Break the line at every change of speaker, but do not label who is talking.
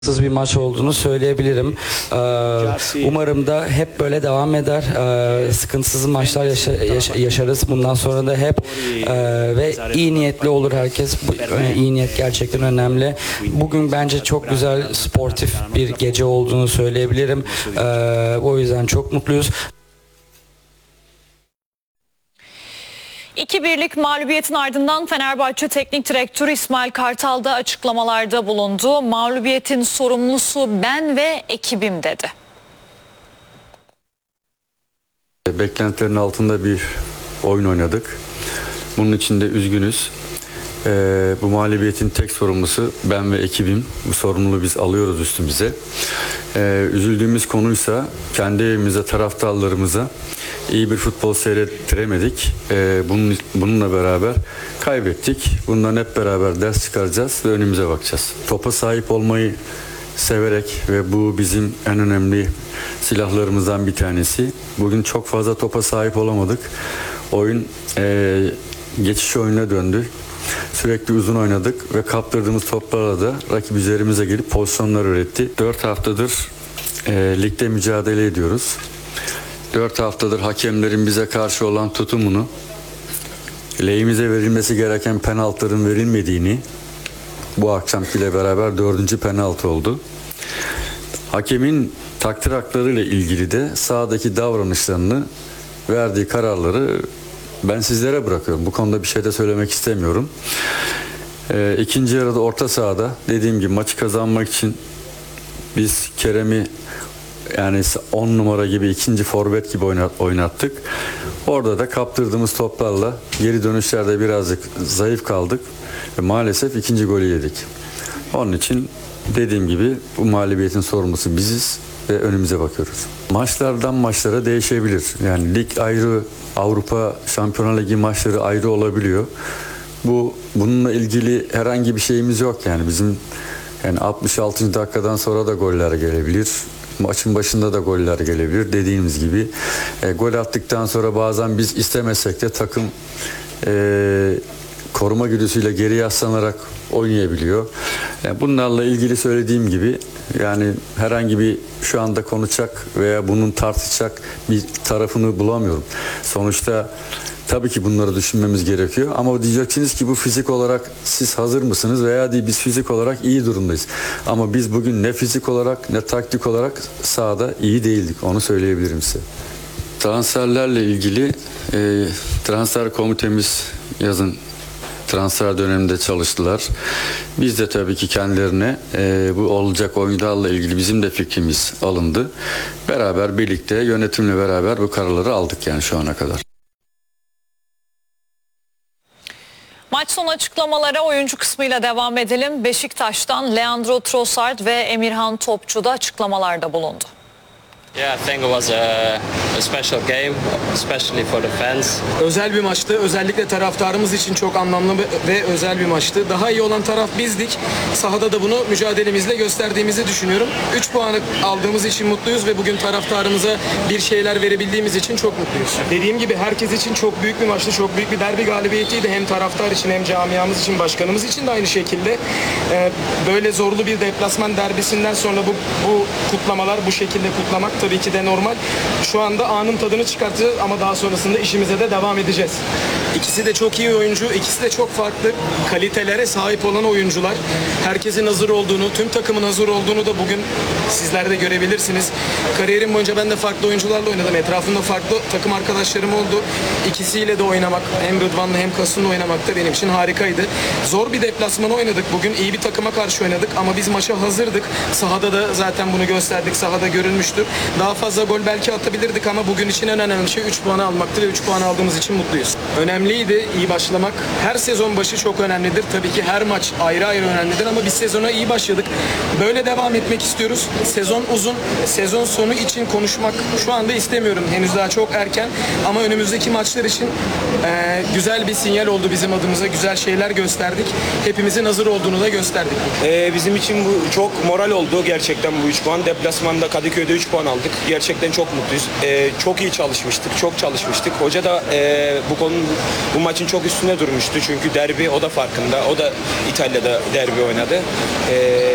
Bir maç olduğunu söyleyebilirim. Umarım da hep böyle devam eder. Sıkıntısız maçlar yaşarız. Bundan sonra da hep ve iyi niyetli olur herkes. İyi niyet gerçekten önemli. Bugün bence çok güzel, sportif bir gece olduğunu söyleyebilirim. O yüzden çok mutluyuz.
2-1'lik mağlubiyetin ardından Fenerbahçe Teknik Direktörü İsmail Kartal da açıklamalarda bulundu. Mağlubiyetin sorumlusu ben ve ekibim dedi.
Beklentilerin altında bir oyun oynadık. Bunun için de üzgünüz. Bu mağlubiyetin tek sorumlusu ben ve ekibim. Bu sorumluluğu biz alıyoruz üstümüze. Üzüldüğümüz konuysa kendi evimize, taraftarlarımıza iyi bir futbol seyrettiremedik. Bununla beraber kaybettik. Bundan hep beraber ders çıkaracağız ve önümüze bakacağız. Topa sahip olmayı severek ve bu bizim en önemli silahlarımızdan bir tanesi. Bugün çok fazla topa sahip olamadık. Oyun geçiş oyununa döndü. Sürekli uzun oynadık ve kaptırdığımız toplarla da rakip üzerimize gelip pozisyonlar üretti. 4 haftadır ligde mücadele ediyoruz. 4 haftadır hakemlerin bize karşı olan tutumunu, lehimize verilmesi gereken penaltıların verilmediğini, bu akşamkiyle beraber 4. penaltı oldu. Hakemin takdir haklarıyla ilgili de sahadaki davranışlarını, verdiği kararları ben sizlere bırakıyorum. Bu konuda bir şey de söylemek istemiyorum. İkinci yarıda orta sahada dediğim gibi maçı kazanmak için biz Kerem'i yani 10 numara gibi ikinci forvet gibi oynattık. Orada da kaptırdığımız toplarla geri dönüşlerde birazcık zayıf kaldık ve maalesef ikinci golü yedik. Onun için dediğim gibi bu mağlubiyetin sorumlusu biziz ve önümüze bakıyoruz. Maçlardan maçlara değişebilir. Yani lig ayrı, Avrupa Şampiyonlar Ligi maçları ayrı olabiliyor. Bununla ilgili herhangi bir şeyimiz yok yani bizim 66. dakikadan sonra da goller gelebilir. Maçın başında da goller gelebilir. Dediğimiz gibi gol attıktan sonra bazen biz istemesek de takım koruma güdüsüyle geri yaslanarak oynayabiliyor. Bunlarla ilgili söylediğim gibi yani herhangi bir şu anda konuşacak veya bunun tartışacak bir tarafını bulamıyorum. Sonuçta tabii ki bunları düşünmemiz gerekiyor ama diyeceksiniz ki bu fizik olarak siz hazır mısınız veya değil biz fizik olarak iyi durumdayız. Ama biz bugün ne fizik olarak ne taktik olarak sahada iyi değildik, onu söyleyebilirim size. Transferlerle ilgili transfer komitemiz yazın transfer döneminde çalıştılar. Biz de tabii ki kendilerine bu olacak oyuncularla ilgili bizim de fikrimiz alındı. Beraber birlikte yönetimle beraber bu kararları aldık yani şu ana kadar.
Maç sonu açıklamalara oyuncu kısmıyla devam edelim. Beşiktaş'tan Leandro Trossard ve Emirhan Topçu da açıklamalarda bulundu.
Yeah, I think it was a special game, especially for the fans.
Özel bir maçtı. Özellikle taraftarımız için çok anlamlı ve özel bir maçtı. Daha iyi olan taraf bizdik. Sahada da bunu mücadelemizle gösterdiğimizi düşünüyorum. 3 puanı aldığımız için mutluyuz ve bugün taraftarımıza bir şeyler verebildiğimiz için çok mutluyuz. Dediğim gibi herkes için çok büyük bir maçtı. Çok büyük bir derbi galibiyetiydi. Hem taraftar için hem camiamız için, başkanımız için de aynı şekilde. Böyle zorlu bir deplasman derbisinden sonra bu kutlamalar, bu şekilde kutlamak tabii ki de normal. Şu anda anın tadını çıkartacağız ama daha sonrasında işimize de devam edeceğiz. İkisi de çok iyi oyuncu, ikisi de çok farklı kalitelere sahip olan oyuncular. Herkesin hazır olduğunu, tüm takımın hazır olduğunu da bugün sizler de görebilirsiniz. Kariyerim boyunca ben de farklı oyuncularla oynadım. Etrafımda farklı takım arkadaşlarım oldu. İkisiyle de oynamak, hem Rıdvan'la hem Kasun'la oynamak da benim için harikaydı. Zor bir deplasmanı oynadık. Bugün iyi bir takıma karşı oynadık ama biz maça hazırdık. Sahada da zaten bunu gösterdik. Sahada görülmüştür. Daha fazla gol belki atabilirdik ama bugün için en önemli şey 3 puanı almaktı ve 3 puan aldığımız için mutluyuz. Önemliydi iyi başlamak. Her sezon başı çok önemlidir. Tabii ki her maç ayrı ayrı önemlidir ama biz sezona iyi başladık. Böyle devam etmek istiyoruz. Sezon uzun. Sezon sonu için konuşmak şu anda istemiyorum. Henüz daha çok erken ama önümüzdeki maçlar için güzel bir sinyal oldu bizim adımıza. Güzel şeyler gösterdik. Hepimizin hazır olduğunu da gösterdik.
Bizim için bu çok moral oldu gerçekten bu 3 puan. Deplasmanda Kadıköy'de 3 puan aldık. Gerçekten çok mutluyuz. Çok iyi çalışmıştık, çok çalışmıştık. Hoca da bu maçın çok üstüne durmuştu. Çünkü derbi o da farkında. O da İtalya'da derbi oynadı.